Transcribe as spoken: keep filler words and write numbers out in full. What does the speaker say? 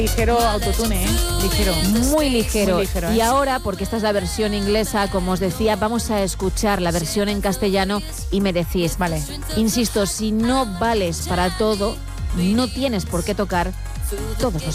Ligero autotune, ¿eh? Ligero. Muy ligero. Muy ligero, ¿eh? Y ahora, porque esta es la versión inglesa, como os decía, vamos a escuchar la versión en castellano y me decís, vale. Insisto, si no vales para todo, no tienes por qué tocar todos los